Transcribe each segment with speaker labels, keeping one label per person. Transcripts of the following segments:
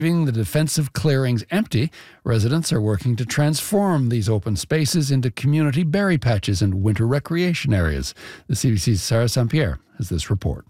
Speaker 1: Leaving the defensive clearings empty, residents are working to transform these open spaces into community berry patches and winter recreation areas. The CBC's Sarah St-Pierre has this report.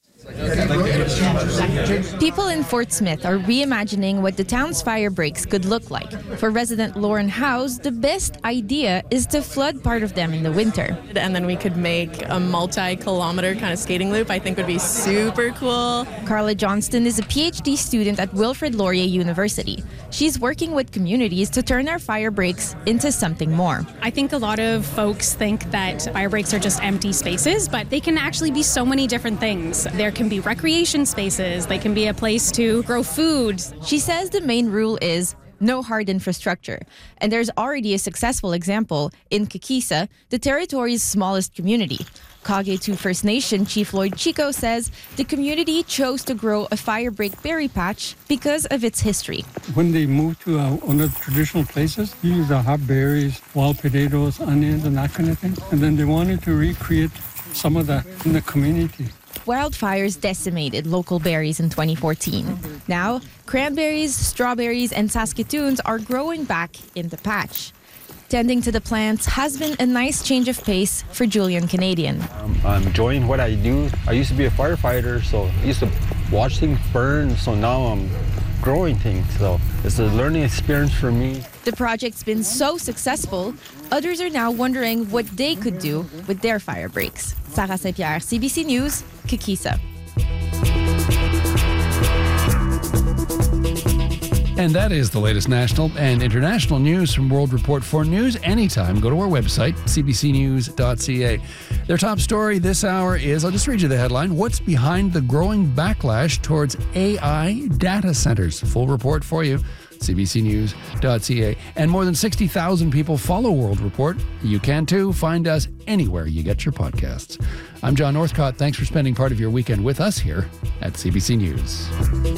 Speaker 2: People in Fort Smith are reimagining what the town's fire breaks could look like. For resident Lauren House, the best idea is to flood part of them in the winter.
Speaker 3: And then we could make a multi-kilometer kind of skating loop. I think would be super cool.
Speaker 2: Carla Johnston is a PhD student at Wilfrid Laurier University. She's working with communities to turn our fire breaks into something more.
Speaker 4: I think a lot of folks think that fire breaks are just empty spaces, but they can actually be so many different things. There can be recreation spaces, they can be a place to grow food.
Speaker 2: She says the main rule is no hard infrastructure. And there's already a successful example in Kikisa, the territory's smallest community. Kage2 First Nation Chief Lloyd Chico says the community chose to grow a fire break berry patch because of its history.
Speaker 5: When they moved to one of the traditional places, you use the hot berries, wild potatoes, onions, and that kind of thing. And then they wanted to recreate some of that in the community.
Speaker 2: Wildfires decimated local berries in 2014. Now, cranberries, strawberries, and Saskatoons are growing back in the patch. Tending to the plants has been a nice change of pace for Julian Canadian.
Speaker 6: I'm enjoying what I do. I used to be a firefighter, so I used to watch things burn, so now I'm growing things. So it's a learning experience for me.
Speaker 2: The project's been so successful, others are now wondering what they could do with their fire breaks. Sarah St-Pierre, CBC News, Kikisa.
Speaker 1: And that is the latest national and international news from World Report. For news anytime, go to our website, cbcnews.ca. Their top story this hour is, I'll just read you the headline, what's behind the growing backlash towards AI data centers? Full report for you, cbcnews.ca. And more than 60,000 people follow World Report. You can too. Find us anywhere you get your podcasts. I'm John Northcott. Thanks for spending part of your weekend with us here at CBC News.